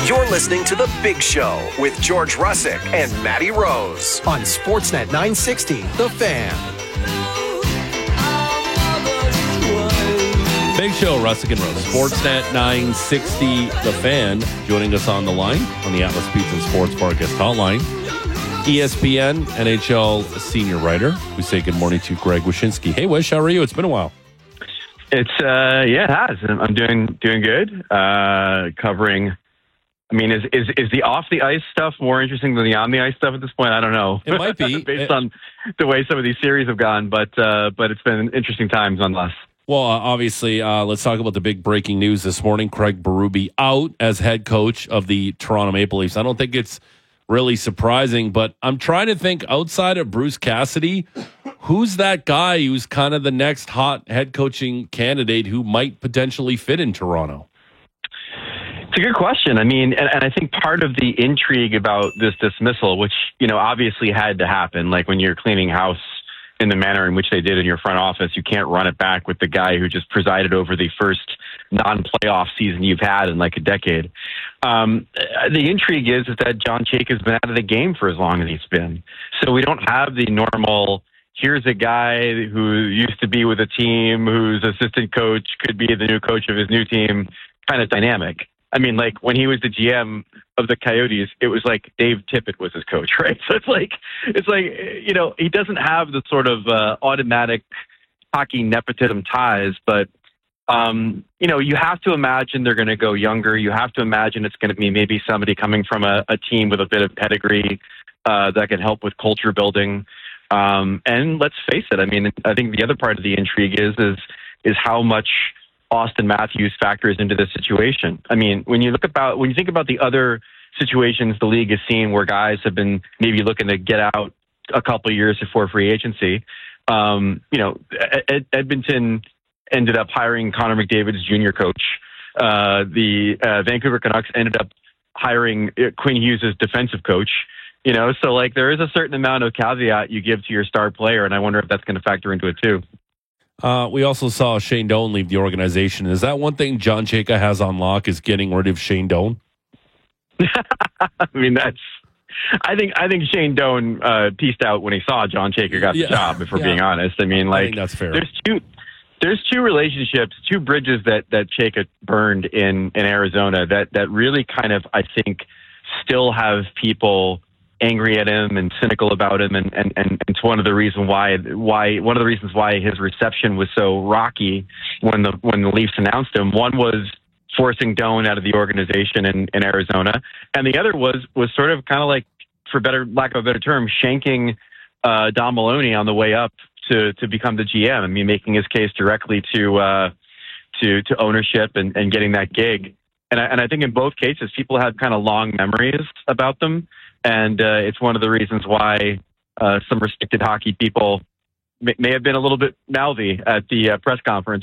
You're listening to The Big Show with George Russick and Matty Rose on Sportsnet 960, The Fan. Big Show, Russick and Rose. Sportsnet 960, The Fan. Joining us on the line on the Atlas Pizza and Sports Bar guest hotline. ESPN NHL senior writer. We say good morning to Greg Wyshynski. Hey, Wish, how are you? It's been a while. It has. I'm doing good. Covering. I mean, is the off the ice stuff more interesting than the on the ice stuff at this point? I don't know. It might be based on the way some of these series have gone, but it's been interesting times nonetheless. Well, obviously, let's talk about the big breaking news this morning. Craig Berube out as head coach of the Toronto Maple Leafs. I don't think it's really surprising, but I'm trying to think outside of Bruce Cassidy, who's that guy who's kind of the next hot head coaching candidate who might potentially fit in Toronto? It's a good question. I mean, and I think part of the intrigue about this dismissal, which, obviously had to happen, like when you're cleaning house in the manner in which they did in your front office, you can't run it back with the guy who just presided over the first non-playoff season you've had in like a decade. The intrigue is that John Chayka has been out of the game for as long as he's been. So we don't have the normal, here's a guy who used to be with a team whose assistant coach could be the new coach of his new team kind of dynamic. I mean, like when he was the GM of the Coyotes, it was like Dave Tippett was his coach, right? So it's like he doesn't have the sort of automatic hockey nepotism ties, but you have to imagine they're going to go younger. You have to imagine it's going to be maybe somebody coming from a team with a bit of pedigree that can help with culture building. And let's face it, I mean, I think the other part of the intrigue is how much Auston Matthews factors into this situation. I mean, when you think about the other situations the league has seen where guys have been maybe looking to get out a couple of years before free agency, Edmonton ended up hiring Connor McDavid's junior coach. The Vancouver Canucks ended up hiring Quinn Hughes' defensive coach. So like there is a certain amount of caveat you give to your star player, and I wonder if that's going to factor into it too. We also saw Shane Doan leave the organization. Is that one thing John Chayka has on lock, is getting rid of Shane Doan? I mean, I think Shane Doan pieced out when he saw John Chayka got the job, if we're being honest. I mean, like, I think that's fair. There's two relationships, two bridges that Chayka burned in Arizona that really kind of, I think, still have people angry at him and cynical about him, and it's one of the reasons why his reception was so rocky when the Leafs announced him. One was forcing Doan out of the organization in Arizona, and the other was sort of kind of like, for lack of a better term, shanking Don Maloney on the way up to become the GM. I mean, making his case directly to ownership and getting that gig. And I think in both cases, people have kind of long memories about them. And it's one of the reasons why some respected hockey people may have been a little bit mouthy at the press conference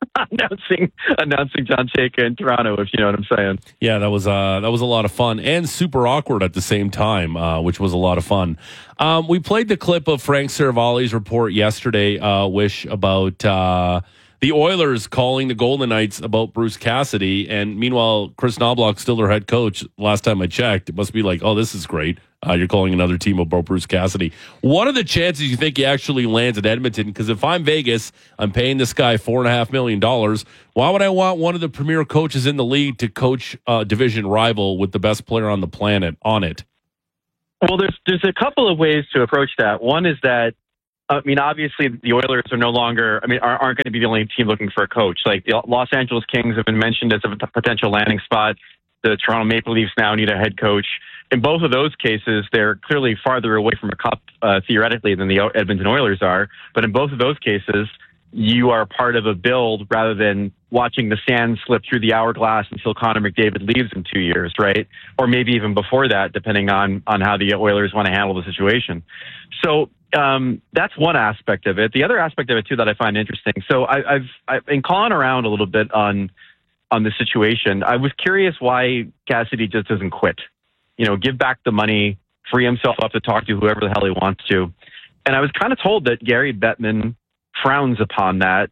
announcing John Chayka in Toronto, if you know what I'm saying. Yeah, that was a lot of fun and super awkward at the same time, which was a lot of fun. We played the clip of Frank Seravalli's report yesterday, Wish, about the Oilers calling the Golden Knights about Bruce Cassidy, and meanwhile, Chris Knobloch's still their head coach. Last time I checked, it must be like, oh, this is great. You're calling another team about Bruce Cassidy. What are the chances you think he actually lands at Edmonton? Because if I'm Vegas, I'm paying this guy $4.5 million. Why would I want one of the premier coaches in the league to coach a division rival with the best player on the planet on it? Well, there's a couple of ways to approach that. One is that, I mean, obviously the Oilers are no longer, aren't going to be the only team looking for a coach. Like the Los Angeles Kings have been mentioned as a potential landing spot. The Toronto Maple Leafs now need a head coach. In both of those cases, they're clearly farther away from a cup theoretically than the Edmonton Oilers are. But in both of those cases, you are part of a build rather than watching the sand slip through the hourglass until Connor McDavid leaves in 2 years, right? Or maybe even before that, depending on how the Oilers want to handle the situation. So that's one aspect of it. The other aspect of it, too, that I find interesting. So I've been calling around a little bit on the situation. I was curious why Cassidy just doesn't quit. Give back the money, free himself up to talk to whoever the hell he wants to. And I was kind of told that Gary Bettman frowns upon that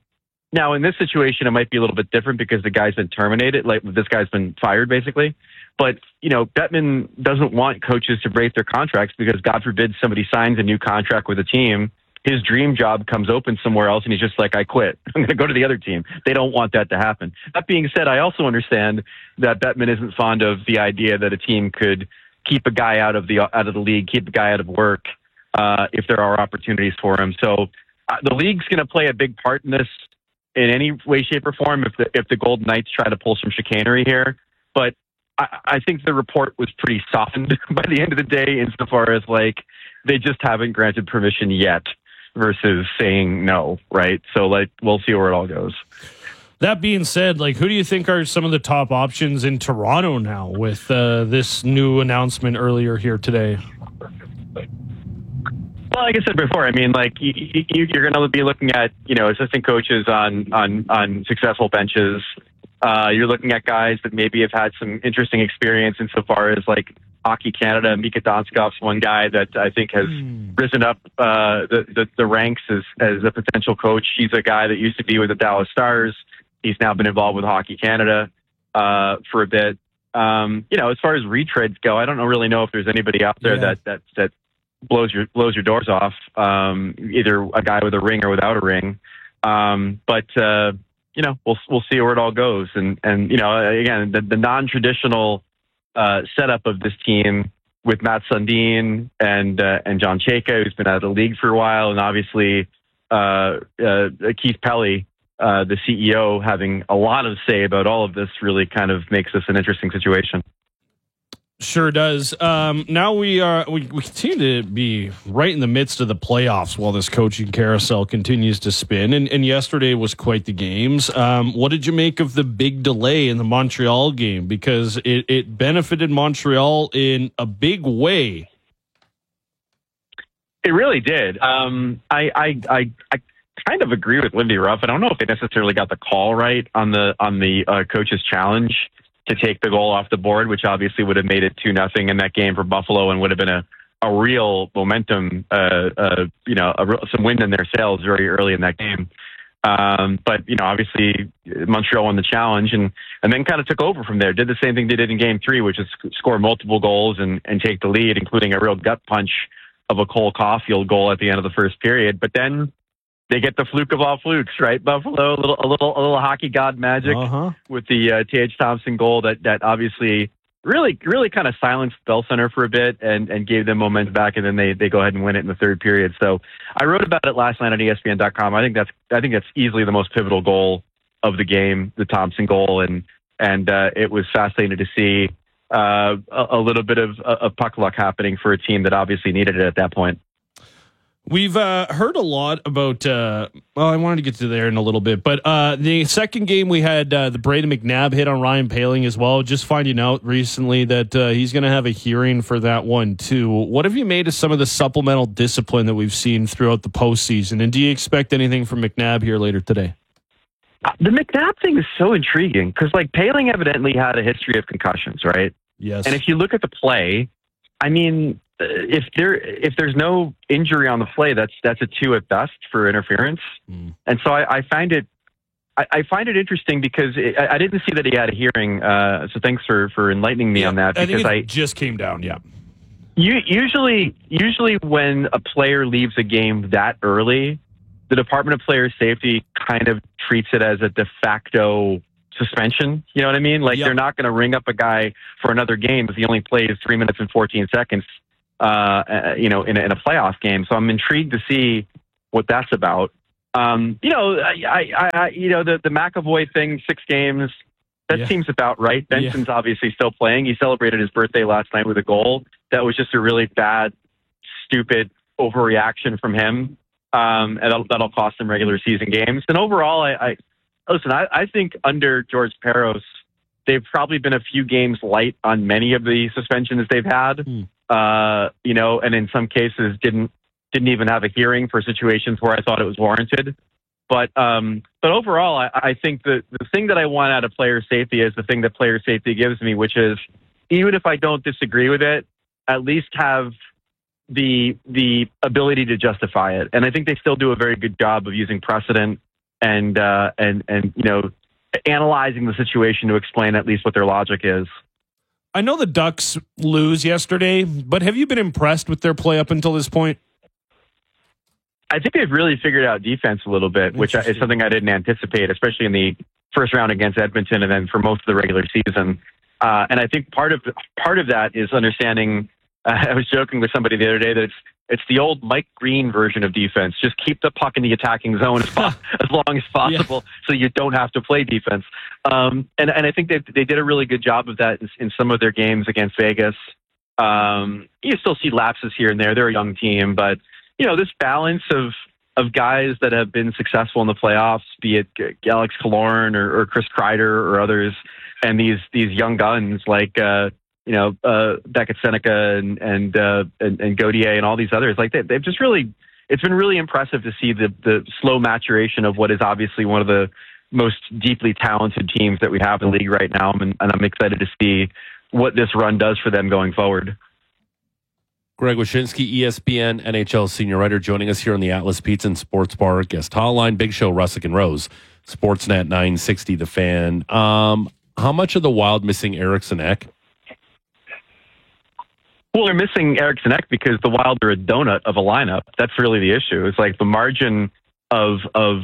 Now, in this situation, it might be a little bit different because the guy's been terminated. Like, this guy's been fired, basically. But, Bettman doesn't want coaches to break their contracts because, God forbid, somebody signs a new contract with a team. His dream job comes open somewhere else, and he's just like, I quit. I'm going to go to the other team. They don't want that to happen. That being said, I also understand that Bettman isn't fond of the idea that a team could keep a guy out of the league, keep a guy out of work if there are opportunities for him. So the league's going to play a big part in this in any way, shape, or form if the Golden Knights try to pull some chicanery here. But I think the report was pretty softened by the end of the day insofar as, like, they just haven't granted permission yet versus saying no, right? So, like, we'll see where it all goes. That being said, like, who do you think are some of the top options in Toronto now with this new announcement earlier here today? Well, like I said before, I mean, like, you're going to be looking at, assistant coaches on successful benches. You're looking at guys that maybe have had some interesting experience insofar as, like, Hockey Canada. Mika Donskov's one guy that I think has risen up the ranks as a potential coach. He's a guy that used to be with the Dallas Stars. He's now been involved with Hockey Canada for a bit. As far as retreads go, I don't really know if there's anybody out there that blows your doors off. Either a guy with a ring or without a ring. But we'll see where it all goes. And again, the non-traditional setup of this team with Matt Sundin and John Chayka, who's been out of the league for a while, and obviously Keith Pelly, the CEO, having a lot of say about all of this, really kind of makes this an interesting situation. Sure does. Now we continue to be right in the midst of the playoffs while this coaching carousel continues to spin. And yesterday was quite the games. What did you make of the big delay in the Montreal game? Because it benefited Montreal in a big way. It really did. I kind of agree with Lindy Ruff. I don't know if they necessarily got the call right on the coach's challenge to take the goal off the board, which obviously would have made it 2-0 in that game for Buffalo and would have been a real momentum, some wind in their sails very early in that game. But obviously Montreal won the challenge and then kind of took over from there. Did the same thing they did in Game 3, which is score multiple goals and take the lead, including a real gut punch of a Cole Caulfield goal at the end of the first period. But then they get the fluke of all flukes, right? Buffalo, a little hockey god magic with the T.H. Thompson goal that obviously really kind of silenced Bell Center for a bit and gave them momentum back, and then they go ahead and win it in the third period. So I wrote about it last night on ESPN.com. I think that's easily the most pivotal goal of the game, the Thompson goal, and it was fascinating to see a little bit of puck luck happening for a team that obviously needed it at that point. We've heard a lot about, I wanted to get to there in a little bit, but the second game we had the Brayden McNabb hit on Ryan Poehling as well. Just finding out recently that he's going to have a hearing for that one too. What have you made of some of the supplemental discipline that we've seen throughout the postseason? And do you expect anything from McNabb here later today? The McNabb thing is so intriguing because, like, Poehling evidently had a history of concussions, right? Yes. And if you look at the play, I mean, if there's no injury on the play, that's a 2 at best for interference. And so I find it interesting because I didn't see that he had a hearing. So thanks for enlightening me on that. Because I think it just came down. Yeah. Usually when a player leaves a game that early, the Department of Player Safety kind of treats it as a de facto suspension. You know what I mean? Like, they're not going to ring up a guy for another game if he only plays 3 minutes and 14 seconds. In a playoff game. So I'm intrigued to see what that's about. The McAvoy thing, 6 games, that seems about right. Benson's obviously still playing. He celebrated his birthday last night with a goal. That was just a really bad, stupid overreaction from him. And that'll cost him regular season games. And overall, I think under George Parros, they've probably been a few games light on many of the suspensions they've had. And in some cases didn't even have a hearing for situations where I thought it was warranted. But overall, I think the thing that I want out of player safety is the thing that player safety gives me, which is even if I don't disagree with it, at least have the ability to justify it. And I think they still do a very good job of using precedent and analyzing the situation to explain at least what their logic is. I know the Ducks lose yesterday, but have you been impressed with their play up until this point? I think they've really figured out defense a little bit, which is something I didn't anticipate, especially in the first round against Edmonton and then for most of the regular season. And I think part of that is understanding. I was joking with somebody the other day that it's the old Mike Green version of defense. Just keep the puck in the attacking zone as long as possible, so you don't have to play defense. And I think they did a really good job of that in some of their games against Vegas. You still see lapses here and there. They're a young team, but this balance of guys that have been successful in the playoffs, be it Alex Killorn or Chris Kreider or others, and these young guns like Beckett Seneca and Gauthier and all these others, like they've just really, it's been really impressive to see the slow maturation of what is obviously one of the most deeply talented teams that we have in the league right now. And I'm excited to see what this run does for them going forward. Greg Wyshynski, ESPN NHL senior writer, joining us here on the Atlas Pizza and Sports Bar guest hotline. Big Show, Russick and Rose, Sportsnet 960, The Fan. How much of the Wild missing Eriksson Ek? Well, they're missing Eriksson Ek because the Wild are a donut of a lineup. That's really the issue. It's like the margin of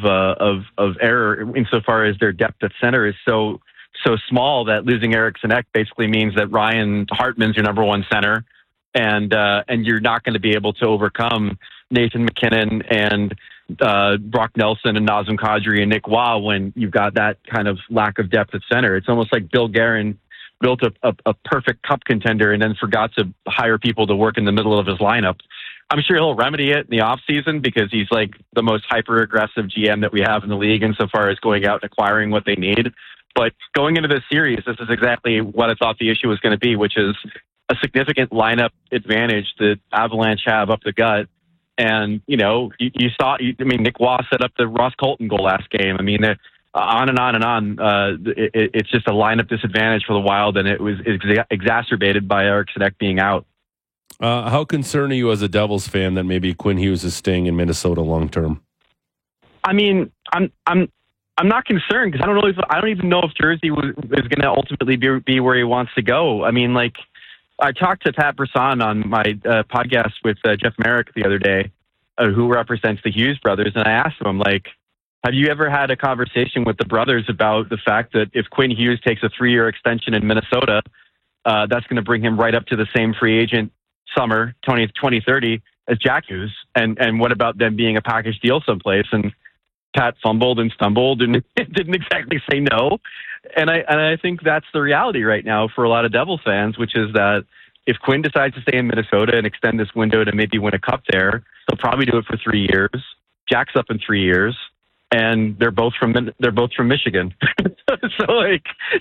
error insofar as their depth at center is so small that losing Eriksson Ek basically means that Ryan Hartman's your number one center, and you're not going to be able to overcome Nathan McKinnon and Brock Nelson and Nazem Kadri and Nick Waugh when you've got that kind of lack of depth at center. It's almost like Bill Guerin built a perfect cup contender and then forgot to hire people to work in the middle of his lineup. I'm sure he'll remedy it in the offseason because he's like the most hyper-aggressive GM that we have in the league insofar as going out and acquiring what they need. But going into this series, this is exactly what I thought the issue was going to be, which is a significant lineup advantage that Avalanche have up the gut. And, you saw, Nick Waugh set up the Ross Colton goal last game. I mean, on and on and on. It's just a lineup disadvantage for the Wild, and it was exacerbated by Eriksson Ek being out. How concerned are you as a Devils fan that maybe Quinn Hughes is staying in Minnesota long term? I mean, I'm not concerned because I don't even know if Jersey is going to ultimately be where he wants to go. I mean, like I talked to Pat Brisson on my podcast with Jeff Merrick the other day, who represents the Hughes brothers, and I asked him, like, have you ever had a conversation with the brothers about the fact that if Quinn Hughes takes a 3-year extension in Minnesota, that's going to bring him right up to the same free agent summer 2030 as Jack Hughes? And what about them being a package deal someplace? And Pat fumbled and stumbled and didn't exactly say no. And I think that's the reality right now for a lot of Devils fans, which is that if Quinn decides to stay in Minnesota and extend this window to maybe win a cup there, they'll probably do it for 3 years. Jack's up in 3 years. And they're both from Michigan, so like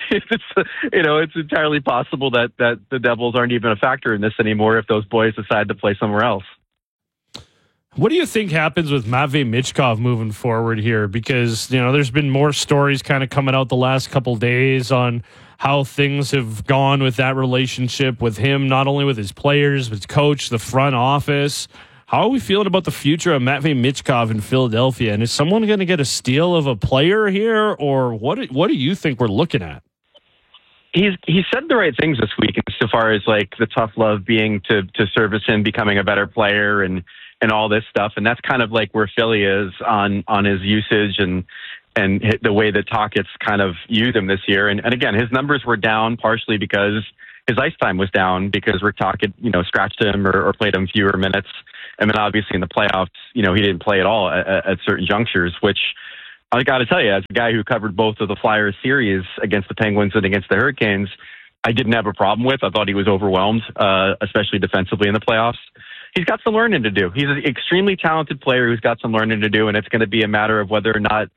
it's entirely possible that the Devils aren't even a factor in this anymore if those boys decide to play somewhere else. What do you think happens with Matvei Michkov moving forward here? Because there's been more stories kind of coming out the last couple days on how things have gone with that relationship with him, not only with his players, but his coach, the front office. How are we feeling about the future of Matvei Michkov in Philadelphia? And is someone going to get a steal of a player here, or what do you think we're looking at? He said the right things this week, so far as like the tough love being to service him becoming a better player and all this stuff. And that's kind of like where Philly is on his usage and the way that Tocchet's kind of used him this year. And again, his numbers were down partially because his ice time was down because Rick Tocchet, scratched him or played him fewer minutes. And then obviously in the playoffs, he didn't play at all at certain junctures, which I got to tell you, as a guy who covered both of the Flyers series against the Penguins and against the Hurricanes, I didn't have a problem with. I thought he was overwhelmed, especially defensively in the playoffs. He's got some learning to do. He's an extremely talented player who's got some learning to do, and it's going to be a matter of whether or not,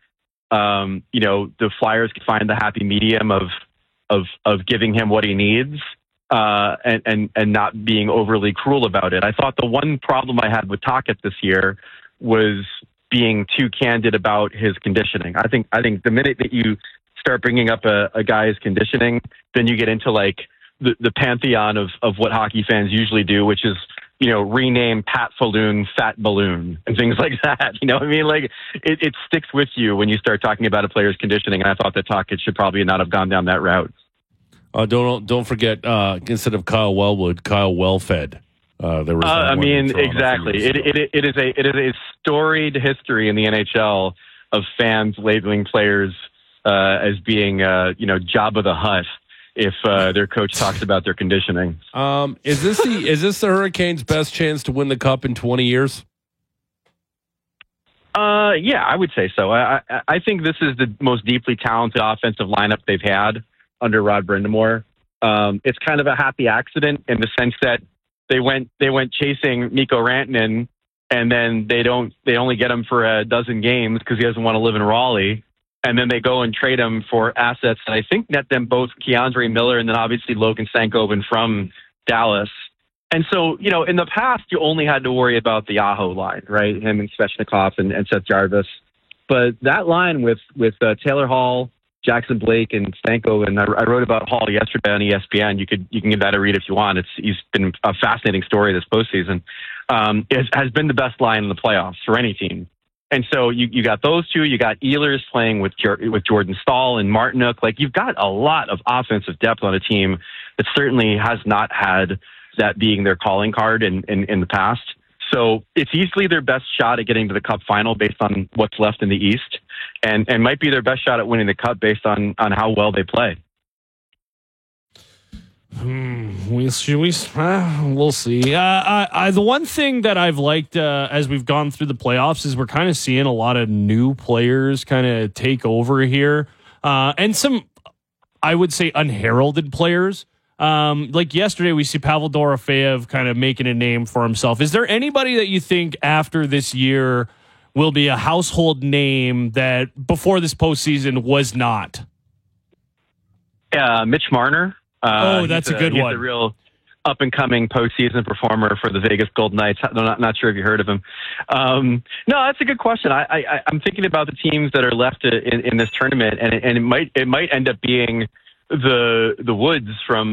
the Flyers can find the happy medium of giving him what he needs. And not being overly cruel about it. I thought the one problem I had with Tocchet this year was being too candid about his conditioning. I think the minute that you start bringing up a guy's conditioning, then you get into like the pantheon of what hockey fans usually do, which is rename Pat Falloon Fat Balloon and things like that. You know what I mean? Like it sticks with you when you start talking about a player's conditioning. And I thought that Tocchet should probably not have gone down that route. Don't forget, instead of Kyle Wellwood, Kyle Wellfed. There was exactly. It is a storied history in the NHL of fans labeling players as being, Jabba the Hutt if their coach talks about their conditioning. Is this the Hurricanes' best chance to win the Cup in 20 years? Yeah, I would say so. I think this is the most deeply talented offensive lineup they've had under Rod Brind'Amour. It's kind of a happy accident in the sense that they went chasing Mikko Rantanen, and then they only get him for a dozen games because he doesn't want to live in Raleigh. And then they go and trade him for assets that I think net them both Keandre Miller and then obviously Logan Stankoven from Dallas. And so, in the past, you only had to worry about the Aho line, right? Him and Svechnikov and Seth Jarvis. But that line with Taylor Hall, Jackson Blake, and Stankoven, I wrote about Hall yesterday on ESPN. You can give that a read if you want. He's been a fascinating story this postseason. It has been the best line in the playoffs for any team. And so you got those two. You got Ehlers playing with Jordan Staal and Martinook. Like, you've got a lot of offensive depth on a team that certainly has not had that being their calling card in the past. So it's easily their best shot at getting to the Cup final based on what's left in the East, and might be their best shot at winning the Cup based on how well they play. We'll see. The one thing that I've liked as we've gone through the playoffs is we're kind of seeing a lot of new players kind of take over here, and some, I would say, unheralded players. Like yesterday, we see Pavel Dorofeyev kind of making a name for himself. Is there anybody that you think after this year will be a household name that before this postseason was not? Mitch Marner. That's a good one. He's a real up-and-coming postseason performer for the Vegas Golden Knights. I'm not sure if you heard of him. No, that's a good question. I'm thinking about the teams that are left in this tournament, and it might end up being the Woods from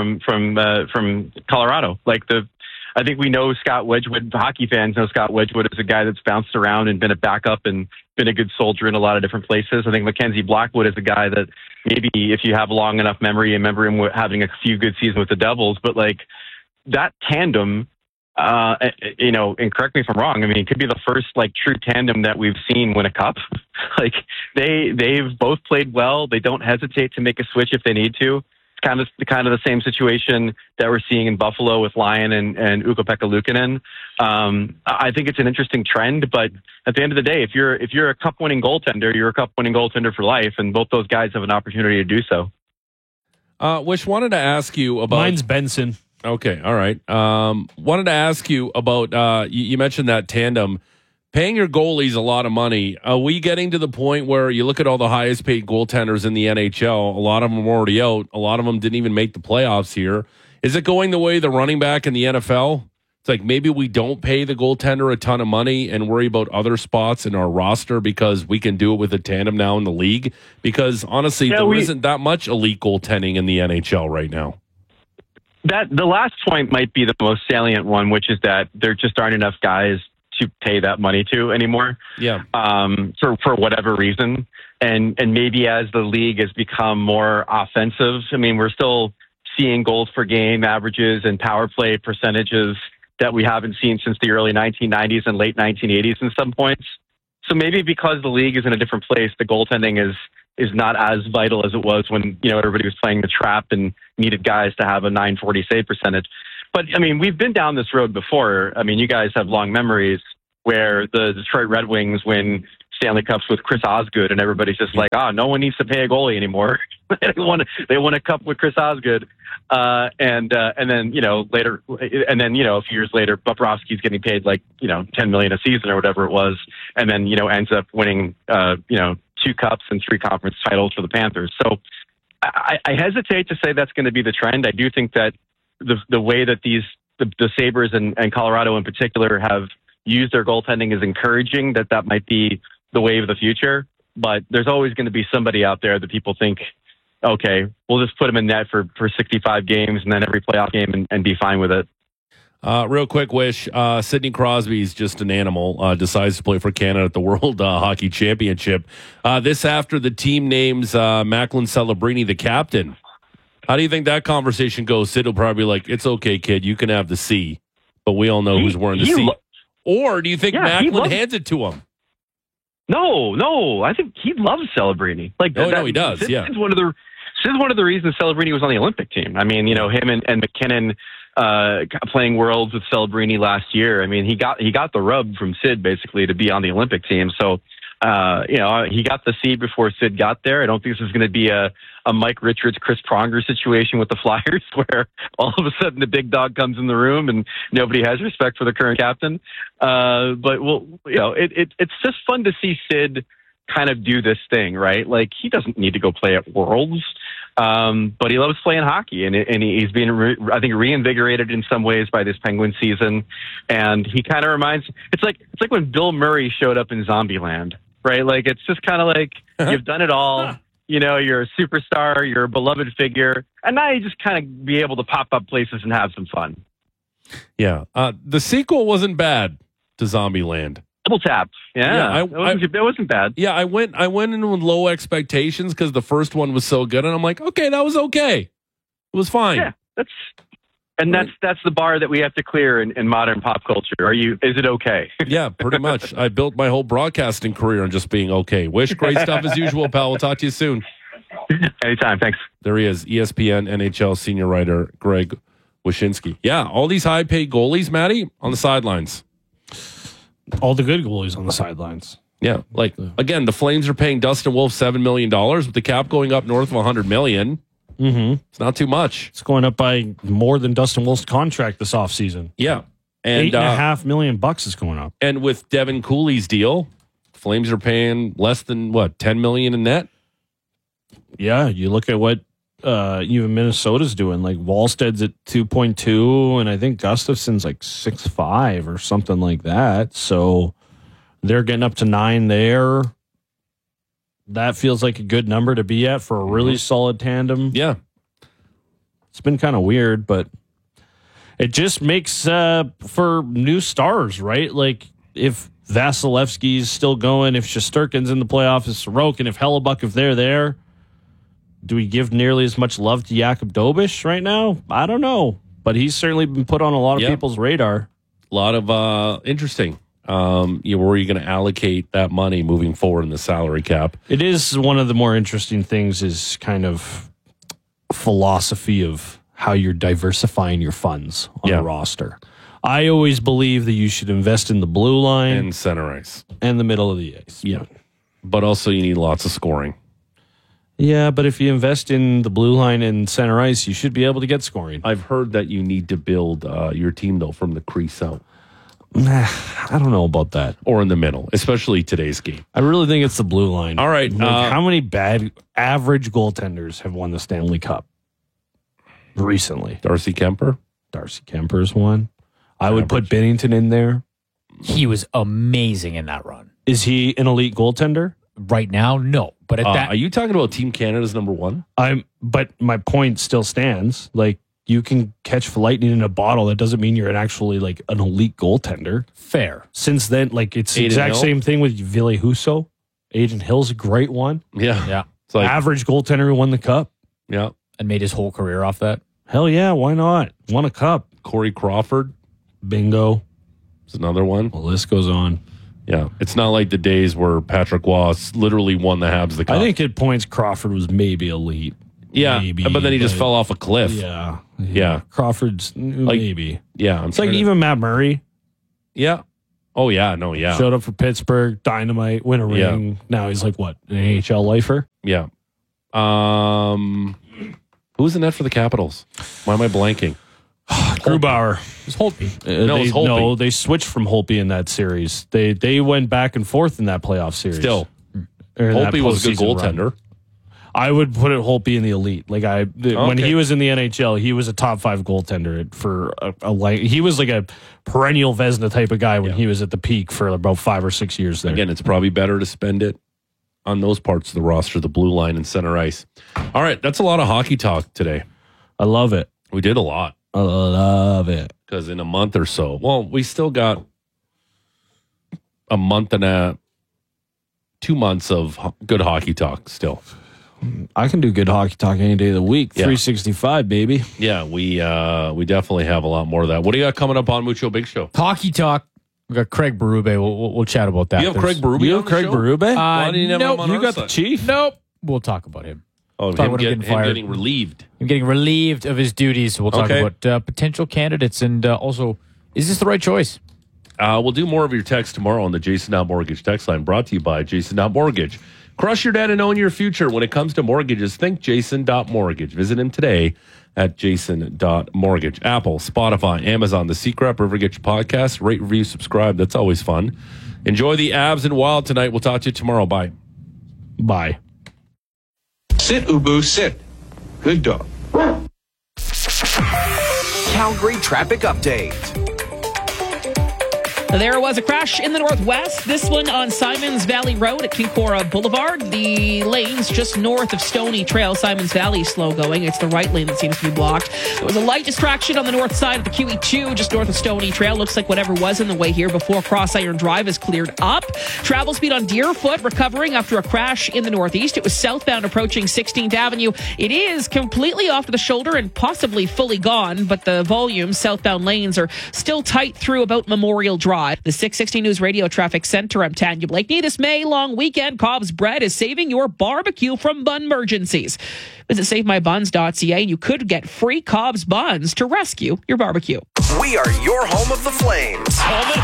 Colorado. I think we know Scott Wedgwood. Hockey fans know Scott Wedgwood is a guy that's bounced around and been a backup and been a good soldier in a lot of different places. I think Mackenzie Blackwood is a guy that maybe if you have long enough memory, you remember him having a few good seasons with the Devils. But that tandem, and correct me if I'm wrong, I mean, it could be the first true tandem that we've seen win a Cup. They've both played well. They don't hesitate to make a switch if they need to. It's kind of the same situation that we're seeing in Buffalo with Lyon and Ukko-Pekka Luukkonen. I think it's an interesting trend, but at the end of the day, if you're a Cup-winning goaltender, you're a Cup-winning goaltender for life, and both those guys have an opportunity to do so. Wish wanted to ask you about. Mine's Benson. Okay, all right. Wanted to ask you about. You mentioned that tandem. Paying your goalies a lot of money. Are we getting to the point where you look at all the highest paid goaltenders in the NHL? A lot of them are already out. A lot of them didn't even make the playoffs here. Is it going the way of the running back in the NFL? It's like maybe we don't pay the goaltender a ton of money and worry about other spots in our roster because we can do it with a tandem now in the league. Because honestly, there isn't that much elite goaltending in the NHL right now. The last point might be the most salient one, which is that there just aren't enough guys to pay that money to anymore. Yeah. For whatever reason. And maybe as the league has become more offensive, I mean, we're still seeing goals per game averages and power play percentages that we haven't seen since the early 1990s and late 1980s in some points. So maybe because the league is in a different place, the goaltending is not as vital as it was when, everybody was playing the trap and needed guys to have a .940 save percentage. But, I mean, we've been down this road before. I mean, you guys have long memories where the Detroit Red Wings win Stanley Cups with Chris Osgood, and everybody's just like, no one needs to pay a goalie anymore. They won a cup with Chris Osgood. And then, later, and then, a few years later, Bobrovsky's getting paid $10 million a season or whatever it was. And then, ends up winning, 2 cups and 3 conference titles for the Panthers. So I hesitate to say that's going to be the trend. I do think that the way that the Sabres and Colorado in particular have used their goaltending is encouraging that might be the way of the future. But there's always going to be somebody out there that people think, okay, we'll just put him in net for 65 games and then every playoff game and be fine with it. Real quick wish. Sidney Crosby's just an animal. Decides to play for Canada at the World Hockey Championship. This after the team names Macklin Celebrini the captain. How do you think that conversation goes? Sid will probably be like, it's okay, kid. You can have the C. But we all know who's wearing the C. Or do you think Macklin hands it to him? No. I think he loves Celebrini. No, he does. Sid's one of the reasons Celebrini was on the Olympic team. I mean, him and McKinnon playing Worlds with Celebrini last year. I mean, he got the rub from Sid basically to be on the Olympic team. So, he got the C before Sid got there. I don't think this is going to be a Mike Richards, Chris Pronger situation with the Flyers where all of a sudden the big dog comes in the room and nobody has respect for the current captain. It's just fun to see Sid kind of do this thing, right? Like, he doesn't need to go play at Worlds, but he loves playing hockey, and he's being, I think, reinvigorated in some ways by this Penguin season. And he kind of it's like when Bill Murray showed up in Zombieland, right? Like, it's just kind of like, you've done it all. You're a superstar, you're a beloved figure, and now you just kind of be able to pop up places and have some fun. Yeah. The sequel wasn't bad to Zombieland. Double Tap. Yeah. It wasn't bad. Yeah, I went in with low expectations because the first one was so good, and I'm like, okay, that was okay. It was fine. Yeah, that's the bar that we have to clear in modern pop culture. Is it okay? Yeah, pretty much. I built my whole broadcasting career on just being okay. Wish, great stuff as usual, pal. We'll talk to you soon. Anytime. Thanks. There he is, ESPN NHL senior writer Greg Wyshynski. Yeah, all these high-paid goalies, Matty, on the sidelines. All the good goalies on the sidelines. Yeah, again, the Flames are paying Dustin Wolf $7 million with the cap going up north of $100 million. Mm-hmm. It's not too much. It's going up by more than Dustin Wolf's contract this offseason. Yeah. And $8.5 million is going up. And with Devin Cooley's deal, Flames are paying less than $10 million in net. Yeah, you look at what even Minnesota's doing. Like, Wallsted's at 2.2, and I think Gustafson's like 6.5 or something like that. So they're getting up to 9 there. That feels like a good number to be at for a really solid tandem. Yeah. It's been kind of weird, but it just makes for new stars, right? Like, if Vasilevsky's still going, if Shesterkin's in the playoffs, if Sorokin, if Hellebuck, if they're there, do we give nearly as much love to Jakub Dobeš right now? I don't know, but he's certainly been put on a lot of people's radar. A lot of interesting. Where are you going to allocate that money moving forward in the salary cap? It is one of the more interesting things is kind of philosophy of how you're diversifying your funds on a roster. I always believe that you should invest in the blue line and center ice and the middle of the ice. Yeah. But also you need lots of scoring. Yeah, but if you invest in the blue line and center ice, you should be able to get scoring. I've heard that you need to build your team, though, from the crease out. I don't know about that. Or in the middle, especially today's game. I really think it's the blue line. All right. How many bad average goaltenders have won the Stanley Cup recently? Darcy Kemper is one. I would put Binnington in there. He was amazing in that run. Is he an elite goaltender? Right now, no. But are you talking about Team Canada's number one? But my point still stands. Like, you can catch lightning in a bottle. That doesn't mean you're an elite goaltender. Fair. Since then, it's the exact same thing with Ville Husso. Adrian Hill's a great one. Yeah. It's like, average goaltender who won the cup. Yeah. And made his whole career off that. Hell yeah, why not? Won a cup. Corey Crawford. Bingo. Is another one. The list goes on. Yeah. It's not like the days where Patrick Waugh literally won the Habs the cup. I think at points Crawford was maybe elite. Yeah, maybe, but then he just fell off a cliff. Yeah. Crawford's maybe. Yeah. It's like even Matt Murray. Yeah. Oh, yeah. No, yeah. Showed up for Pittsburgh, dynamite, win a ring. Yeah. Now he's like, what, an AHL lifer? Yeah. Who's in net for the Capitals? Why am I blanking? Grubauer. It was Holtby. It was Holtby. No, they switched from Holtby in that series. They went back and forth in that playoff series. Still. Holtby was a good goaltender. Run. I would put it Holtby in the elite. When he was in the NHL, he was a top 5 goaltender for he was like a perennial Vezina type of guy when he was at the peak for about 5 or 6 years there. Again, it's probably better to spend it on those parts of the roster, the blue line and center ice. All right, that's a lot of hockey talk today. I love it. We did a lot. I love it. Because in a month or so, well, we still got a month and 2 months of good hockey talk still. I can do good hockey talk any day of the week. Yeah. 365, baby. Yeah, we definitely have a lot more of that. What do you got coming up on Mucho Big Show? Hockey talk. We got Craig Berube. We'll chat about that. You have Craig Berube. You on have the Craig show? Berube? Why do you never have him on You our got side? the chief? Nope. We'll talk about him. Oh, Talk him about him getting fired. getting relieved. I'm getting relieved of his duties. We'll talk Okay. about potential candidates and also, is this the right choice? We'll do more of your text tomorrow on the Jason Mortgage text line, brought to you by Jason Mortgage. Crush your debt and own your future. When it comes to mortgages, think Jason Mortgage. Visit him today at jason.mortgage. Apple, Spotify, Amazon, The Secret, wherever you get your podcasts. Rate, review, subscribe. That's always fun. Enjoy the abs and wild tonight. We'll talk to you tomorrow. Bye. Bye. Sit, Ubu, sit. Good dog. Calgary traffic update. There was a crash in the northwest. This one on Simons Valley Road at Kinkora Boulevard. The lanes just north of Stony Trail, Simons Valley, slow going. It's the right lane that seems to be blocked. There was a light distraction on the north side of the QE2, just north of Stony Trail. Looks like whatever was in the way here before Cross Iron Drive is cleared up. Travel speed on Deerfoot recovering after a crash in the northeast. It was southbound approaching 16th Avenue. It is completely off to the shoulder and possibly fully gone, but the volume southbound lanes are still tight through about Memorial Drive. The 660 News Radio Traffic Center. I'm Tanya Blakeney. This May long weekend, Cobb's Bread is saving your barbecue from bun emergencies. Visit SaveMyBuns.ca and you could get free Cobb's buns to rescue your barbecue. We are your home of the Flames. Coleman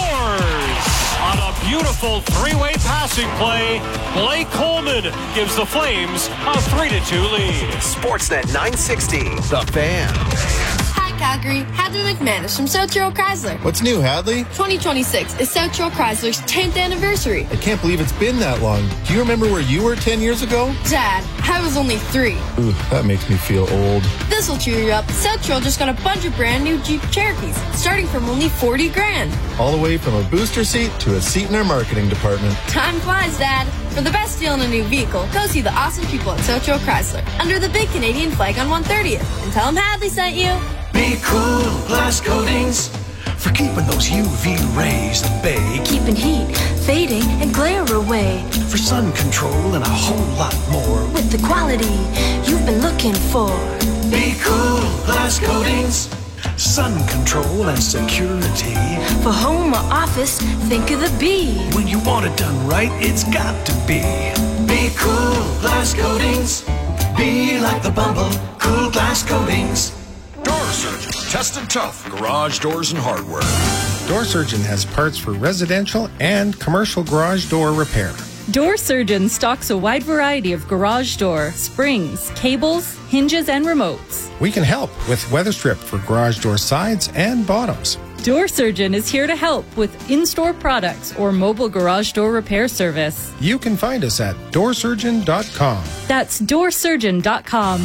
scores on a beautiful three-way passing play. Blake Coleman gives the Flames a 3-2 lead. Sportsnet 960, The Fan. Calgary, Hadley McManus from South Shore Chrysler. What's new, Hadley? 2026 is South Shore Chrysler's 10th anniversary. I can't believe it's been that long. Do you remember where you were 10 years ago? Dad, I was only 3. Ooh, that makes me feel old. This'll cheer you up. South Shore just got a bunch of brand new Jeep Cherokees, starting from only $40,000. All the way from a booster seat to a seat in our marketing department. Time flies, Dad. For the best deal on a new vehicle, go see the awesome people at South Shore Chrysler under the big Canadian flag on 130th and tell them Hadley sent you. Be cool, glass coatings, for keeping those UV rays at bay. Keeping heat, fading, and glare away. For sun control and a whole lot more. With the quality you've been looking for. Be cool, glass coatings, sun control and security. For home or office, think of the B. When you want it done right, it's got to be. Be cool, glass coatings. Be like the Bumble, cool glass coatings. Door Surgeon, tested tough garage doors and hardware. Door Surgeon has parts for residential and commercial garage door repair. Door Surgeon stocks a wide variety of garage door, springs, cables, hinges, and remotes. We can help with weather strip for garage door sides and bottoms. Door Surgeon is here to help with in-store products or mobile garage door repair service. You can find us at doorsurgeon.com. That's doorsurgeon.com.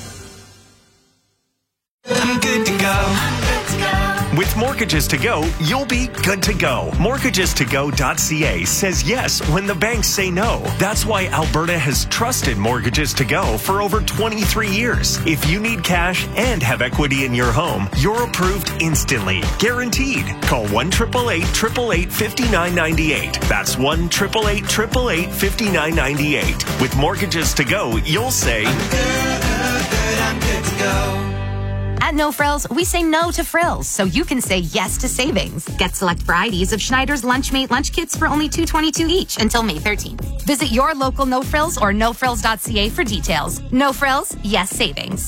I'm good to go. With Mortgages to Go, you'll be good to go. MortgagesToGo.ca says yes when the banks say no. That's why Alberta has trusted Mortgages to Go for over 23 years. If you need cash and have equity in your home, you're approved instantly. Guaranteed. Call 1-888-888-5998. That's 1-888-888-5998. With Mortgages to Go, you'll say, I'm good to go. At No Frills, we say no to frills, so you can say yes to savings. Get select varieties of Schneider's Lunchmate lunch kits for only $2.22 each until May 13th. Visit your local No Frills or nofrills.ca for details. No Frills, yes savings.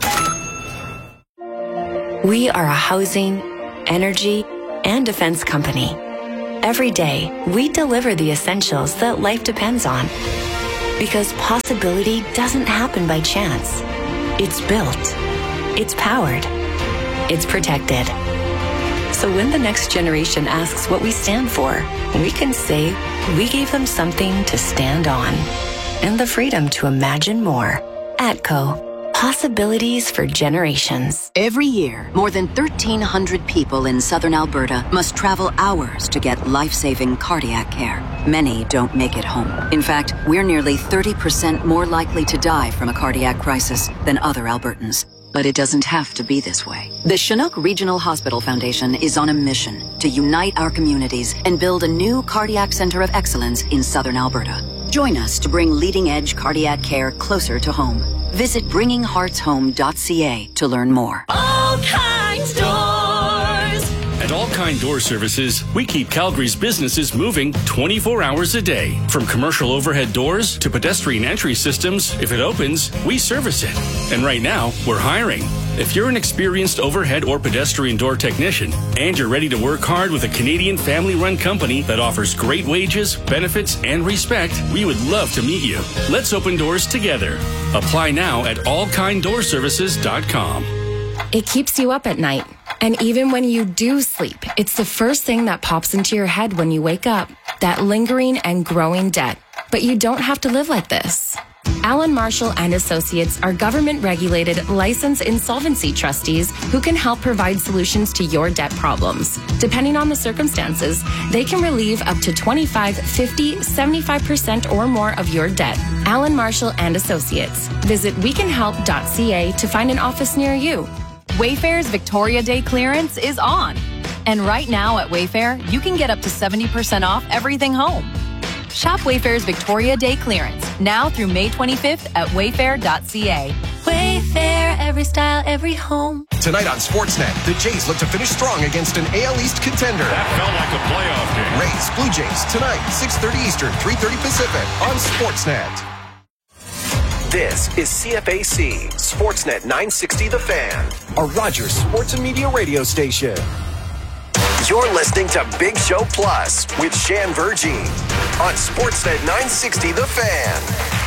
We are a housing, energy, and defense company. Every day, we deliver the essentials that life depends on. Because possibility doesn't happen by chance. It's built. It's powered. It's protected. So when the next generation asks what we stand for, we can say we gave them something to stand on and the freedom to imagine more. ATCO. Possibilities for generations. Every year, more than 1,300 people in southern Alberta must travel hours to get life-saving cardiac care. Many don't make it home. In fact, we're nearly 30% more likely to die from a cardiac crisis than other Albertans. But it doesn't have to be this way. The Chinook Regional Hospital Foundation is on a mission to unite our communities and build a new cardiac center of excellence in southern Alberta. Join us to bring leading-edge cardiac care closer to home. Visit bringingheartshome.ca to learn more. All Kinds Doors. At All Kind Door Services, we keep Calgary's businesses moving 24 hours a day. From commercial overhead doors to pedestrian entry systems, if it opens, we service it. And right now, we're hiring. If you're an experienced overhead or pedestrian door technician and you're ready to work hard with a Canadian family-run company that offers great wages, benefits, and respect, we would love to meet you. Let's open doors together. Apply now at allkinddoorservices.com. It keeps you up at night. And even when you do sleep, it's the first thing that pops into your head when you wake up. That lingering and growing debt. But you don't have to live like this. Allen Marshall and Associates are government-regulated, licensed insolvency trustees who can help provide solutions to your debt problems. Depending on the circumstances, they can relieve up to 25, 50, 75% or more of your debt. Allen Marshall and Associates. Visit wecanhelp.ca to find an office near you. Wayfair's Victoria Day clearance is on. And right now at Wayfair, you can get up to 70% off everything home. Shop Wayfair's Victoria Day clearance now through May 25th at wayfair.ca. Wayfair, every style, every home. Tonight on Sportsnet, the Jays look to finish strong against an AL East contender. That felt like a playoff game. Rays, Blue Jays, tonight, 6:30 Eastern, 3:30 Pacific on Sportsnet. This is CFAC, Sportsnet 960 The Fan, a Rogers Sports and Media radio station. You're listening to Big Show Plus with Shan Virgie on Sportsnet 960 The Fan.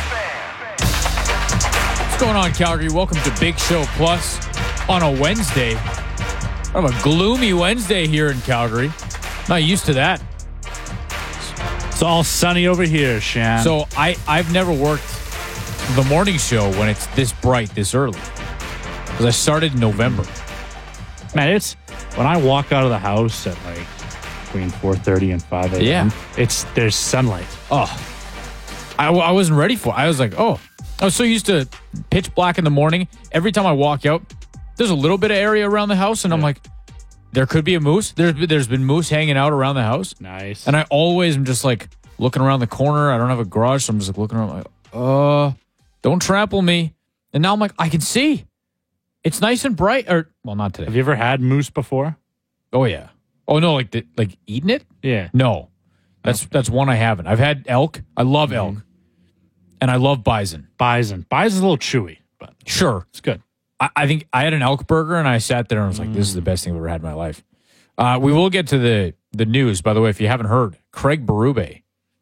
What's going on, Calgary? Welcome to Big Show Plus on a Wednesday. I have a gloomy Wednesday here in Calgary. Not used to that. It's all sunny over here, Shan. So I've never worked the morning show when it's this bright this early, because I started in November. Man, it's when I walk out of the house at like between 4:30 and 5 a.m. Yeah. There's sunlight. Oh, I wasn't ready for it. I was like, I was so used to pitch black in the morning. Every time I walk out, there's a little bit of area around the house, and I'm like, there could be a moose. There's been moose hanging out around the house. Nice. And I always am just like looking around the corner. I don't have a garage, so I'm just like looking around like, don't trample me. And now I'm like, I can see. It's nice and bright. Or, well, not today. Have you ever had moose before? Oh, yeah. Oh, no, like eating it? Yeah. No. That's one I haven't. I've had elk. I love elk. And I love bison. Bison's a little chewy, but sure. It's good. I think I had an elk burger, and I sat there and I was like, this is the best thing I've ever had in my life. We will get to the news, by the way, if you haven't heard. Craig Berube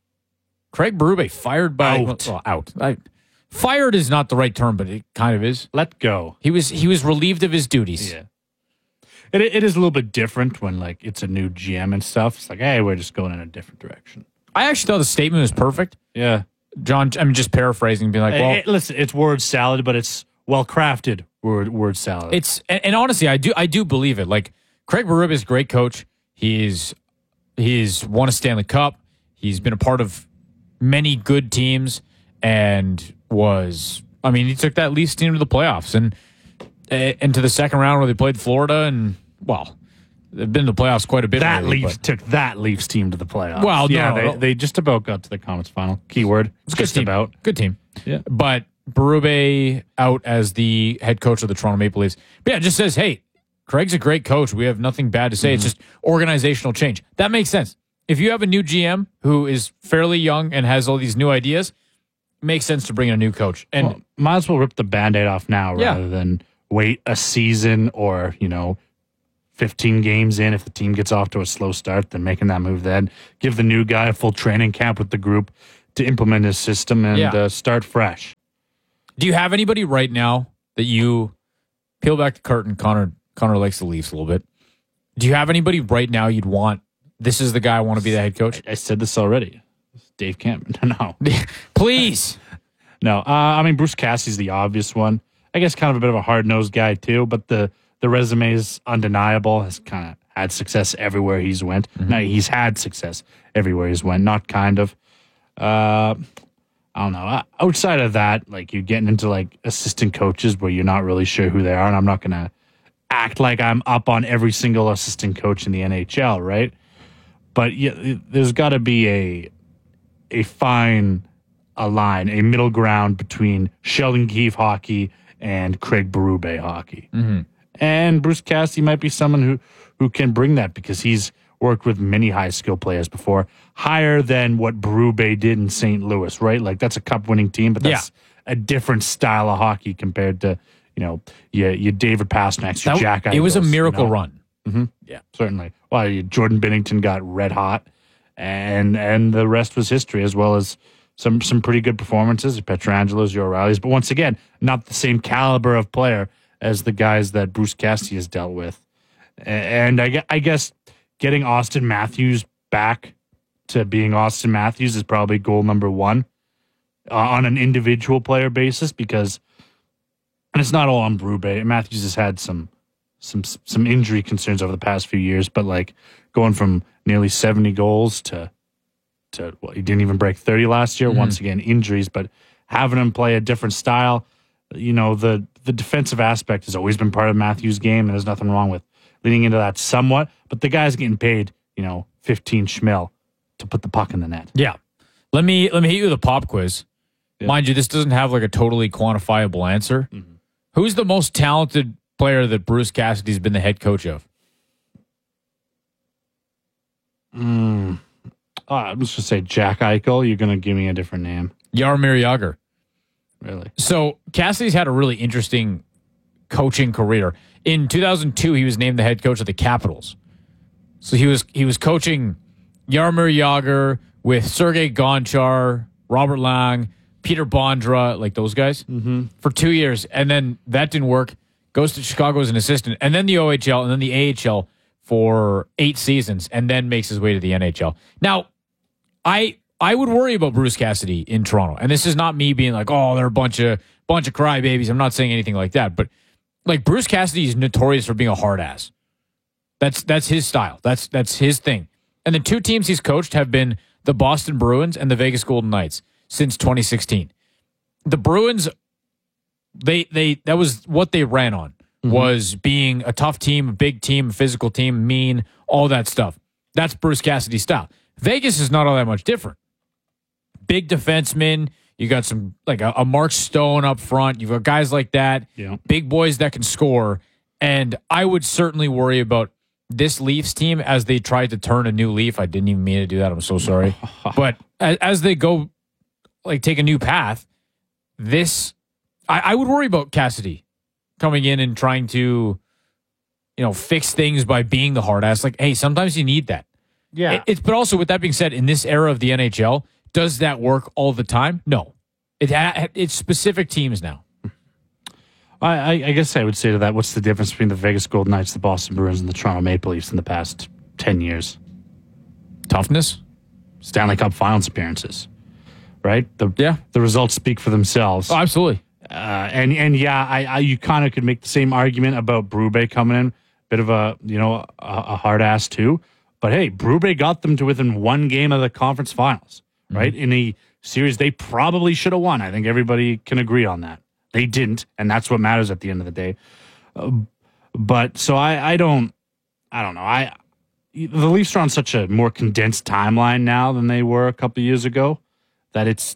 fired by... Out. Fired is not the right term, but it kind of is. Let go. He was relieved of his duties. Yeah. It is a little bit different when like it's a new GM and stuff. It's like, hey, we're just going in a different direction. I actually thought the statement was perfect. Yeah. John, I'm just paraphrasing, being like, well... listen, it's word salad, but it's well-crafted word salad. And honestly, I do believe it. Like, Craig Berube is a great coach. He's won a Stanley Cup. He's been a part of many good teams, and he took that Leafs team to the playoffs and to the second round where they played Florida, and well, they've been to the playoffs quite a bit. Took that Leafs team to the playoffs. Well, they just about got to the conference final. Keyword, it's just about. Good team. Yeah, but Berube out as the head coach of the Toronto Maple Leafs. But yeah, it just says, hey, Craig's a great coach. We have nothing bad to say. It's just organizational change. That makes sense. If you have a new GM who is fairly young and has all these new ideas, it makes sense to bring in a new coach. And might as well rip the Band-Aid off now rather than wait a season or, 15 games in. If the team gets off to a slow start, then making that move then. Give the new guy a full training camp with the group to implement his system and start fresh. Do you have anybody right now that you peel back the curtain? Connor likes the Leafs a little bit. Do you have anybody right now you'd want? This is the guy I want to be the head coach. I said this already. Dave Cameron. No, please. No. Bruce Cassidy's the obvious one. I guess kind of a bit of a hard-nosed guy too, but the resume is undeniable. Has kind of had success everywhere he's went. No, he's had success everywhere he's went. Not kind of. I don't know. Outside of that, like you're getting into like assistant coaches where you're not really sure who they are, and I'm not going to act like I'm up on every single assistant coach in the NHL, right? But yeah, there's got to be a line, a middle ground between Sheldon Keefe hockey and Craig Berube hockey. Mm-hmm. And Bruce Cassidy might be someone who can bring that because he's worked with many high skill players before, higher than what Berube did in St. Louis, right? Like that's a cup winning team, but that's a different style of hockey compared to, your David Pasternak's, your Jack Eichels. It was a miracle run. Mm-hmm. Yeah, certainly. Well, Jordan Binnington got red hot, and the rest was history, as well as some pretty good performances, Petrangelos, your O'Reillys, but once again, not the same caliber of player as the guys that Bruce Cassidy has dealt with. And I guess getting Austin Matthews back to being Austin Matthews is probably goal number one on an individual player basis, because, and it's not all on Berube. Matthews has had some injury concerns over the past few years, but like going from nearly 70 goals to he didn't even break 30 last year. Mm-hmm. Once again, injuries, but having him play a different style, the defensive aspect has always been part of Matthews' game, and there's nothing wrong with leaning into that somewhat. But the guy's getting paid, 15 schmil to put the puck in the net. Yeah. Let me hit you with a pop quiz. Yeah. Mind you, this doesn't have like a totally quantifiable answer. Mm-hmm. Who's the most talented player that Bruce Cassidy's been the head coach of? I'm just going to say Jack Eichel. You're going to give me a different name. Jaromir Jagr. Really? So Cassidy's had a really interesting coaching career. In 2002, he was named the head coach of the Capitals. So he was coaching Jaromir Jagr with Sergei Gonchar, Robert Lang, Peter Bondra, like those guys, for 2 years. And then that didn't work. Goes to Chicago as an assistant, and then the OHL, and then the AHL for 8 seasons, and then makes his way to the NHL. Now, I would worry about Bruce Cassidy in Toronto, and this is not me being like, oh, they're a bunch of crybabies. I'm not saying anything like that, but like Bruce Cassidy is notorious for being a hard ass. That's his style. That's his thing. And the 2 teams he's coached have been the Boston Bruins and the Vegas Golden Knights since 2016. The Bruins, that was what they ran on, was being a tough team, a big team, a physical team, mean, all that stuff. That's Bruce Cassidy's style. Vegas is not all that much different. Big defensemen. You got some, like a Mark Stone up front. You've got guys like that. Yeah. Big boys that can score. And I would certainly worry about this Leafs team as they tried to turn a new leaf. I didn't even mean to do that. I'm so sorry. But as they go, like, take a new path, I would worry about Cassidy coming in and trying to, fix things by being the hard ass. Like, hey, sometimes you need that. Yeah. But also, with that being said, in this era of the NHL, does that work all the time? No. It's specific teams now. I guess I would say to that, what's the difference between the Vegas Golden Knights, the Boston Bruins, and the Toronto Maple Leafs in the past 10 years? Toughness? Stanley Cup Finals appearances, right? The results speak for themselves. Oh, absolutely. You kind of could make the same argument about Berube coming in, bit of a hard ass too. But hey, Berube got them to within 1 game of the conference finals, right? In a series they probably should have won. I think everybody can agree on that. They didn't, and that's what matters at the end of the day. But so I don't know. The Leafs are on such a more condensed timeline now than they were a couple of years ago that it's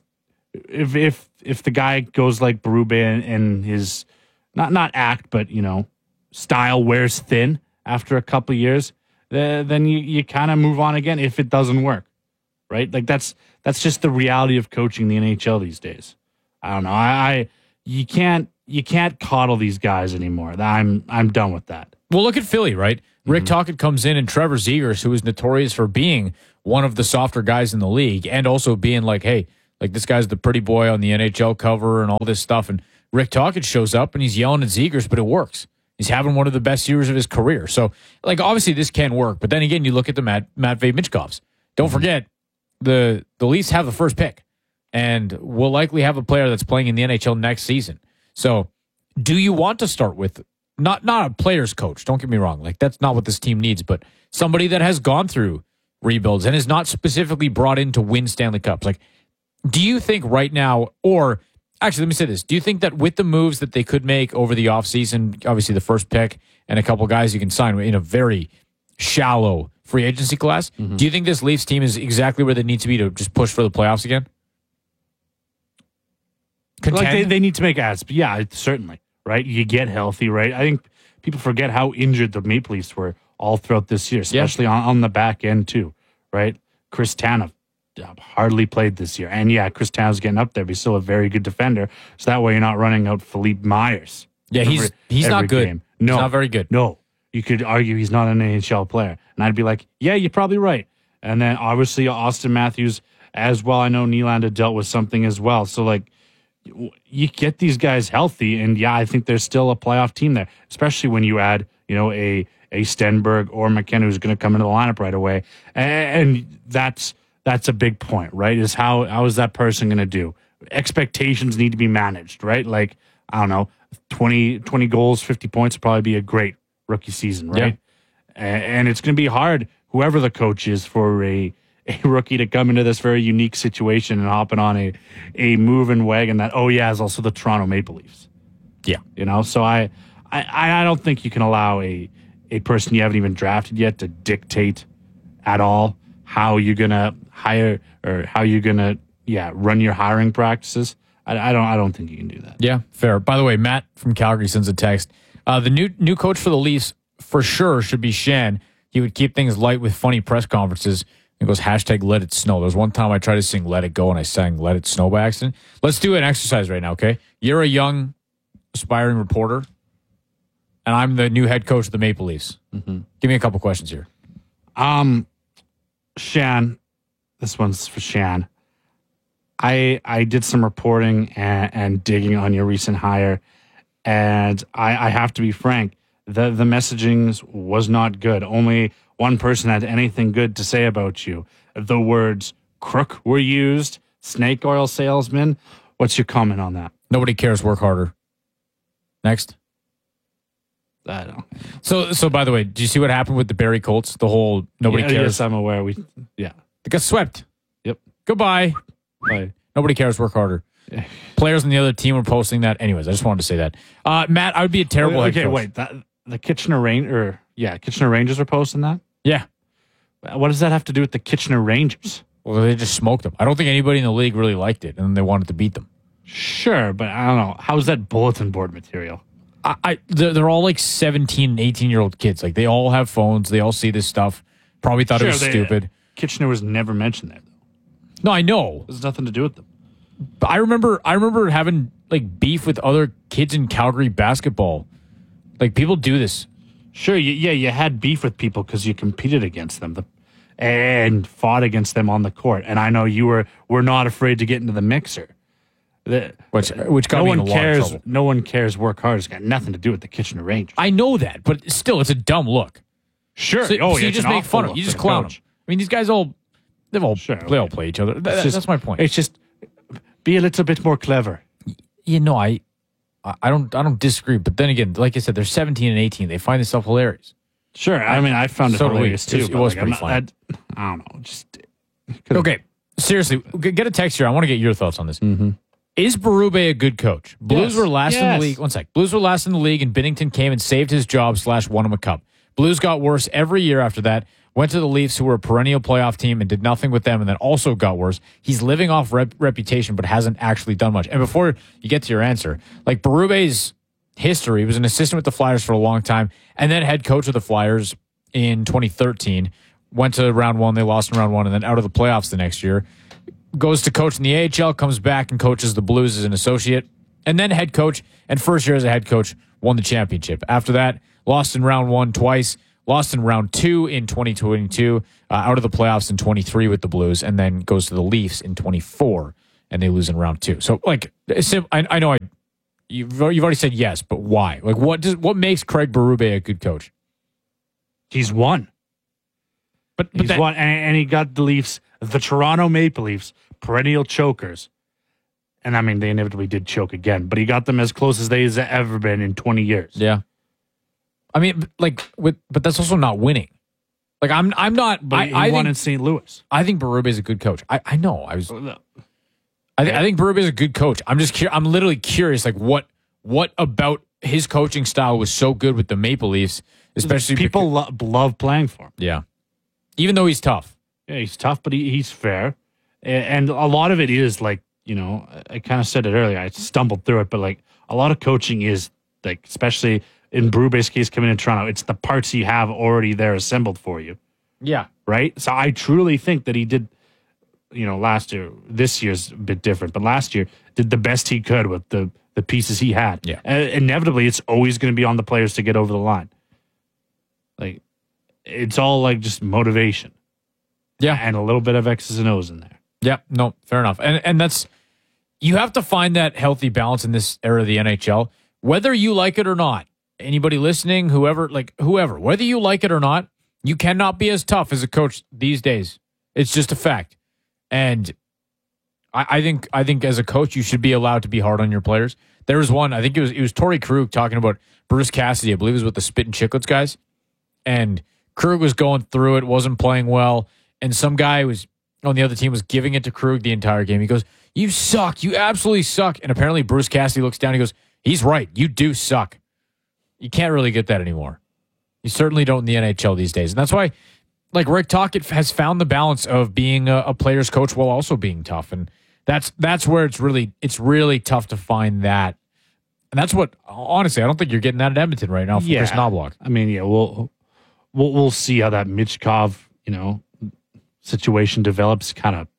if the guy goes like Berube and his not act but style wears thin after a couple of years, then you kind of move on again if it doesn't work, right? Like that's just the reality of coaching the NHL these days. I don't know. You can't coddle these guys anymore. I'm done with that. Well, look at Philly, right? Rick Tocchet comes in, and Trevor Zegras, who is notorious for being one of the softer guys in the league, and also being like, hey, like this guy's the pretty boy on the NHL cover and all this stuff. And Rick Tocchet shows up and he's yelling at Zegras, but it works. He's having one of the best years of his career. So, like, obviously this can work. But then again, you look at the Matvei Michkovs. Don't forget, the Leafs have the first pick and will likely have a player that's playing in the NHL next season. So, do you want to start with not a player's coach? Don't get me wrong. Like, that's not what this team needs, but somebody that has gone through rebuilds and is not specifically brought in to win Stanley Cups. Like, Do you think right now, or actually, let me say this. Do you think that with the moves that they could make over the offseason, obviously the first pick and a couple guys you can sign in a very shallow free agency class, do you think this Leafs team is exactly where they need to be to just push for the playoffs again? Like they need to make ads. Yeah, certainly. Right? You get healthy, right? I think people forget how injured the Maple Leafs were all throughout this year, especially on the back end too, right? Chris Tanev hardly played this year. And yeah, Chris Tanev's getting up there, but he's still a very good defender. So that way you're not running out Philippe Myers. Yeah, he's not good. Game. No, he's not very good. No. You could argue he's not an NHL player. And I'd be like, yeah, you're probably right. And then obviously Austin Matthews as well. I know Nylander dealt with something as well. So like, you get these guys healthy, and yeah, I think there's still a playoff team there, especially when you add, a Stenberg or McKenna who's going to come into the lineup right away. And that's a big point, right? Is how is that person going to do? Expectations need to be managed, right? Like, I don't know, 20 goals, 50 points would probably be a great rookie season, right? Yeah. And it's going to be hard, whoever the coach is, for a rookie to come into this very unique situation and hopping on a moving wagon that, is also the Toronto Maple Leafs. Yeah. So I don't think you can allow a person you haven't even drafted yet to dictate at all how you're going to hire or how you're going to, run your hiring practices. I don't think you can do that. Yeah, fair. By the way, Matt from Calgary sends a text. The new coach for the Leafs for sure should be Shan. He would keep things light with funny press conferences. It goes #Let It Snow. There was one time I tried to sing Let It Go and I sang Let It Snow by accident. Let's do an exercise right now, okay? You're a young, aspiring reporter, and I'm the new head coach of the Maple Leafs. Give me a couple questions here. Shan, this one's for Shan. I did some reporting and digging on your recent hire, and I have to be frank, the messaging was not good. Only one person had anything good to say about you. The words crook were used, snake oil salesman. What's your comment on that? Nobody cares, work harder. Next. I don't. So by the way, do you see what happened with the Barrie Colts? The whole nobody cares. Yes, I'm aware. They got swept. Yep. Goodbye. Bye. Nobody cares, work harder. Players on the other team were posting that. Anyways, I just wanted to say that. Matt, I would be a terrible head coach. Okay, wait. The Kitchener Rangers were posting that? Yeah. What does that have to do with the Kitchener Rangers? Well, they just smoked them. I don't think anybody in the league really liked it, and they wanted to beat them. Sure, but I don't know. How's that bulletin board material? They're all like 17 and 18-year-old kids. Like, they all have phones. They all see this stuff. Probably thought it was stupid. Kitchener was never mentioned there, though. No, I know. There's nothing to do with them. But I remember having like beef with other kids in Calgary basketball. Like, people do this. Sure, you had beef with people because you competed against them and fought against them on the court. And I know you were not afraid to get into the mixer. Which got me in a lot of trouble. No one cares. Work hard. It's got nothing to do with the Kitchener Rangers. I know that, but still, it's a dumb look. Sure. So you just make fun of them. You just clown them. I mean, these guys they all play each other. That's my point. It's just be a little bit more clever. I don't disagree, but then again, like I said, they're 17 and 18. They find this stuff hilarious. Sure, I mean, I found it hilarious too. It was pretty fun. I don't know. Just okay. Seriously, get a text here. I want to get your thoughts on this. Is Berube a good coach? Blues were last in the league. One sec. Blues were last in the league, and Binnington came and saved his job / won him a cup. Blues got worse every year after that. Went to the Leafs, who were a perennial playoff team, and did nothing with them, and then also got worse. He's living off reputation, but hasn't actually done much. And before you get to your answer, like Berube's history, he was an assistant with the Flyers for a long time, and then head coach of the Flyers in 2013. Went to round one, they lost in round one, and then out of the playoffs the next year. Goes to coach in the AHL, comes back and coaches the Blues as an associate, and then head coach, and first year as a head coach, won the championship. After that, lost in round one twice, lost in round two in 2022, out of the playoffs in 23 with the Blues, and then goes to the Leafs in 24, and they lose in round two. So, like, I know you've already said yes, but why? Like, what makes Craig Berube a good coach? He's won. But he's won, and he got the Leafs, the Toronto Maple Leafs, perennial chokers. And I mean, they inevitably did choke again, but he got them as close as they've ever been in 20 years. Yeah. I mean, but that's also not winning. Like, I'm not. But he won in St. Louis. I think Berube is a good coach. I know. I think Berube is a good coach. I'm just I'm literally curious, like what about his coaching style was so good with the Maple Leafs, especially people love playing for him. Yeah, even though he's tough. Yeah, he's tough, but he's fair, and a lot of it is like, you know, I kind of said it earlier. I stumbled through it, but like a lot of coaching is like, especially in Berube's case, coming in Toronto, it's the parts you have already there assembled for you. Yeah, right. So I truly think that he did. You know, last year, this year's a bit different, but last year did the best he could with the pieces he had. Yeah. Inevitably, it's always going to be on the players to get over the line. Like, it's all like just motivation. Yeah. And a little bit of X's and O's in there. Yeah. No, fair enough. And that's, you have to find that healthy balance in this era of the NHL, whether you like it or not. Anybody listening, whoever, whether you like it or not, you cannot be as tough as a coach these days. It's just a fact. And I think as a coach, you should be allowed to be hard on your players. There was one, I think it was Torrey Krug talking about Bruce Cassidy, I believe it was with the Spit and Chicklets guys. And Krug was going through it, wasn't playing well. And some guy was on the other team was giving it to Krug the entire game. He goes, "You suck. You absolutely suck." And apparently Bruce Cassidy looks down. He goes, "He's right. You do suck." You can't really get that anymore. You certainly don't in the NHL these days. And that's why, like, Rick Tocchet has found the balance of being a player's coach while also being tough. And that's where it's really tough to find that. And that's what, honestly, I don't think you're getting that at Edmonton right now from Chris Knoblauch. I mean, yeah, we'll see how that Michkov, you know, situation develops. Kind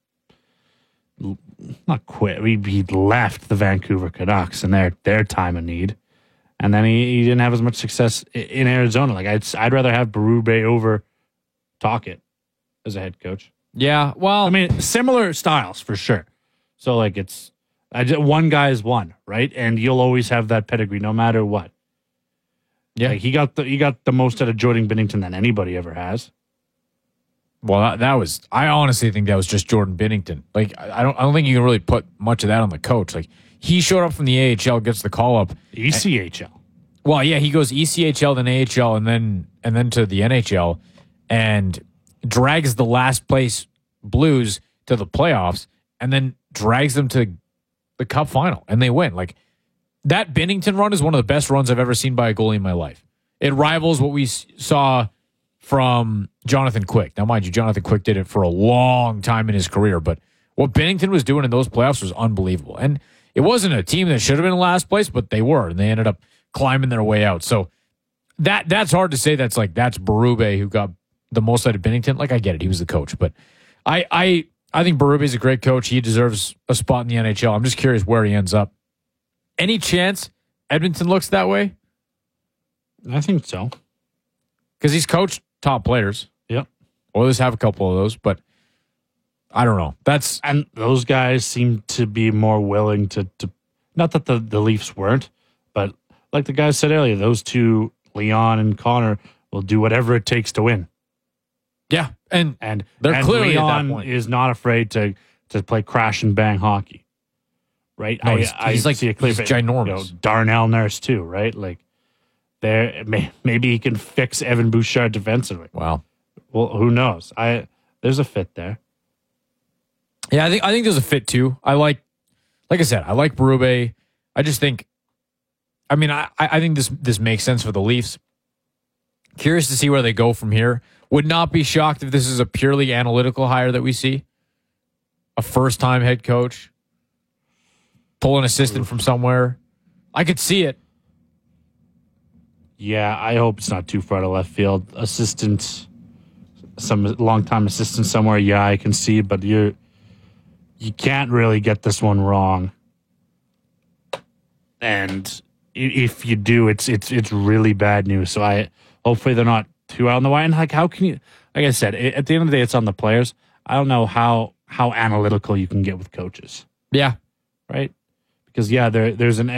of not quit. He left the Vancouver Canucks and their time of need, and then he didn't have as much success in Arizona. Like I'd rather have Berube over Tocchet as a head coach. Yeah, well, I mean, similar styles for sure. So like one guy is one, right? And you'll always have that pedigree no matter what. Yeah, like he got the most out of Jordan Binnington than anybody ever has. Well, that was, I honestly think that was just Jordan Binnington. Like I don't think you can really put much of that on the coach. Like he showed up from the AHL, gets the call up. ECHL. Well, yeah, he goes ECHL, then AHL, and then to the NHL, and drags the last place Blues to the playoffs, and then drags them to the Cup final, and they win. Like that Binnington run is one of the best runs I've ever seen by a goalie in my life. It rivals what we saw from Jonathan Quick. Now, mind you, Jonathan Quick did it for a long time in his career, but what Binnington was doing in those playoffs was unbelievable. And it wasn't a team that should have been in last place, but they were, and they ended up climbing their way out. So that's hard to say. That's Berube who got the most out of Binnington. Like, I get it, he was the coach, but I think Berube is a great coach. He deserves a spot in the NHL. I'm just curious where he ends up. Any chance Edmonton looks that way? I think so, because he's coached top players. Yep. Oilers have a couple of those, but I don't know. And those guys seem to be more willing to not that the Leafs weren't, but like the guys said earlier, those two, Leon and Connor, will do whatever it takes to win. Yeah, and they're clearly Leon at that point. Is not afraid to play crash and bang hockey, right? No, he's ginormous. You know, Darnell Nurse too, right? Like, maybe he can fix Evan Bouchard defensively. Wow. Well, who knows? There's a fit there. Yeah, I think there's a fit too. Like I said, I like Berube. I just think, I think this makes sense for the Leafs. Curious to see where they go from here. Would not be shocked if this is a purely analytical hire that we see. A first-time head coach. Pull an assistant from somewhere. I could see it. Yeah, I hope it's not too far to left field. Assistant, some long-time assistant somewhere, yeah, I can see, but you can't really get this one wrong. And if you do, it's really bad news. So hopefully they're not too out on the wire. And like, how can you? Like I said, at the end of the day, it's on the players. I don't know how analytical you can get with coaches. Yeah, right. Because there's an